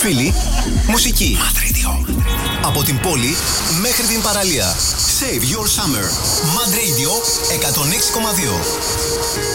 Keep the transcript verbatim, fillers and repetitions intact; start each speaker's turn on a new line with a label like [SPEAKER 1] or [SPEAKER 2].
[SPEAKER 1] Φίλοι, μουσική. Mad Radio. Από την πόλη μέχρι την παραλία. Save your summer. Mad Radio εκατόν έξι κόμμα δύο.